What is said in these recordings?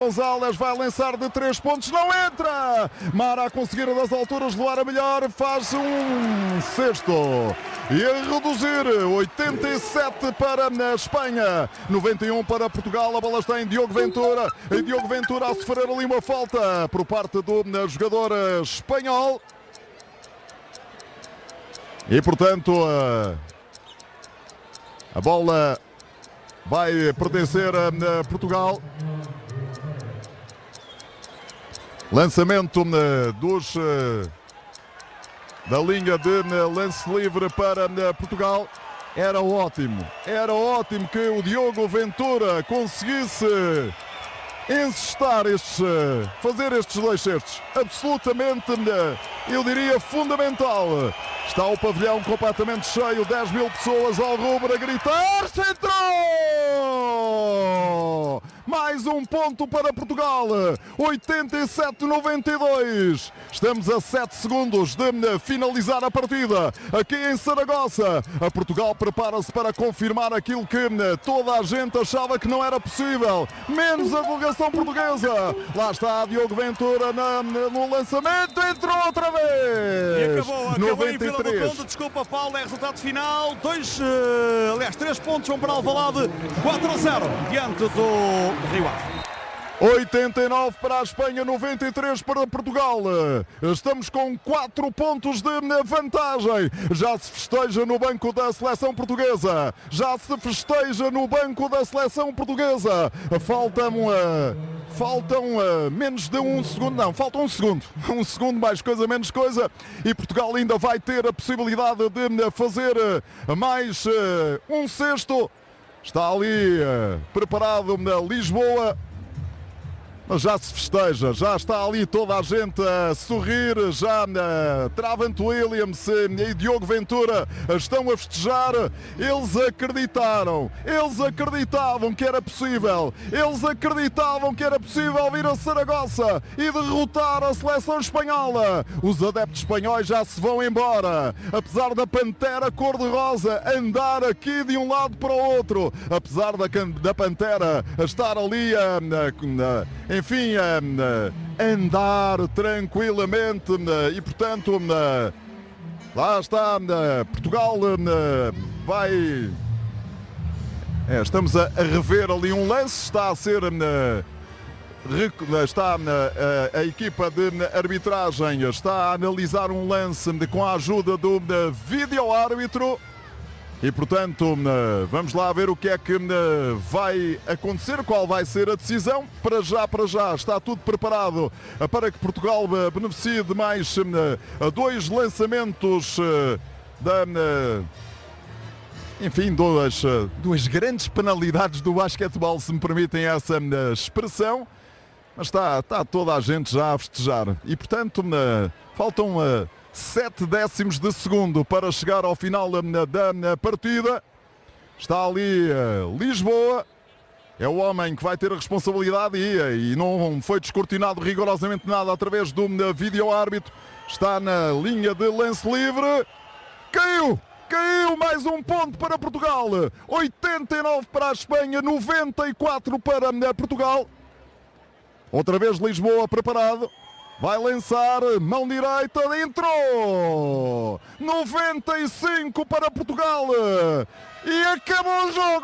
Gonzalez vai lançar de 3 pontos, não entra! Mara a conseguir das alturas levar a melhor, faz um sexto e a reduzir 87 para a Espanha, 91 para Portugal. A bola está em Diogo Ventura, e Diogo Ventura a sofrer ali uma falta por parte do jogador espanhol e portanto a bola vai pertencer a Portugal. Lançamento da linha de lance livre para Portugal. Era ótimo que o Diogo Ventura conseguisse encestar fazer estes dois cestos. Absolutamente, eu diria, fundamental. Está o pavilhão completamente cheio, 10 mil pessoas ao rubro a gritar. Centrou! Mais um ponto para Portugal, 87-92. Estamos a 7 segundos de finalizar a partida aqui em Saragossa. A Portugal prepara-se para confirmar aquilo que toda a gente achava que não era possível, menos a delegação portuguesa. Lá está Diogo Ventura no lançamento, entrou outra vez. E acabou 93. Em Vila do Conde. Desculpa, Paulo, é resultado final. 3 pontos vão para Alvalade, 4-0 diante do Rio Ave. 89 para a Espanha, 93 para Portugal. Estamos com 4 pontos de vantagem. Já se festeja no banco da seleção portuguesa. Faltam menos de um segundo. Não, falta um segundo. Um segundo, mais coisa, menos coisa. E Portugal ainda vai ter a possibilidade de fazer mais um sexto. Está ali preparado Lisboa. Mas já se festeja, já está ali toda a gente a sorrir, já Travant Williams e Diogo Ventura estão a festejar. Eles acreditavam que era possível, vir a Saragossa e derrotar a seleção espanhola. Os adeptos espanhóis já se vão embora, apesar da Pantera cor-de-rosa andar aqui de um lado para o outro, apesar da Pantera estar ali enfim, andar tranquilamente e portanto lá está Portugal vai estamos a rever ali um lance, está a ser a equipa de arbitragem está a analisar um lance com a ajuda do vídeo-árbitro. E, portanto, vamos lá ver o que é que vai acontecer, qual vai ser a decisão. Para já, está tudo preparado para que Portugal beneficie de mais 2 lançamentos enfim, duas grandes penalidades do basquetebol, se me permitem essa expressão. Mas está toda a gente já a festejar. E, portanto, faltam 7 décimos de segundo para chegar ao final da partida. Está ali Lisboa, é o homem que vai ter a responsabilidade e não foi descortinado rigorosamente nada através do vídeo-árbitro. Está na linha de lance livre, caiu mais um ponto para Portugal, 89 para a Espanha, 94 para Portugal. Outra vez Lisboa preparado. Vai lançar, mão direita, entrou! 95 para Portugal! E acabou o jogo!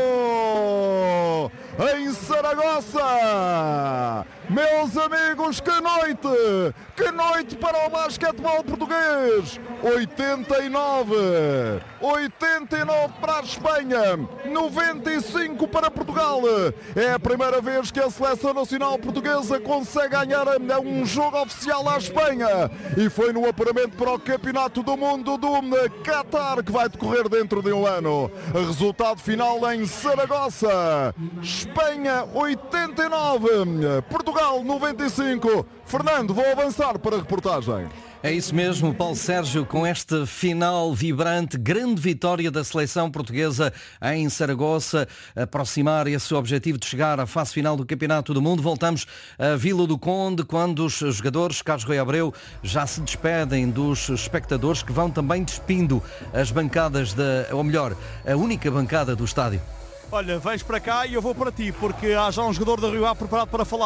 Em Saragossa! Meus amigos, que noite! Que noite para o basquetebol português! 89 para a Espanha, 95 para Portugal. É a primeira vez que a seleção nacional portuguesa consegue ganhar um jogo oficial à Espanha. E foi no apuramento para o Campeonato do Mundo do Qatar, que vai decorrer dentro de um ano. Resultado final em Saragossa. Espanha 89, Portugal 95. Fernando, vou avançar para a reportagem. É isso mesmo, Paulo Sérgio, com este final vibrante, grande vitória da seleção portuguesa em Saragossa, aproximar esse objetivo de chegar à fase final do Campeonato do Mundo. Voltamos a Vila do Conde, quando os jogadores, Carlos Rui Abreu, já se despedem dos espectadores, que vão também despindo as bancadas, ou melhor, a única bancada do estádio. Olha, vens para cá e eu vou para ti, porque há já um jogador da Rio Ave preparado para falar.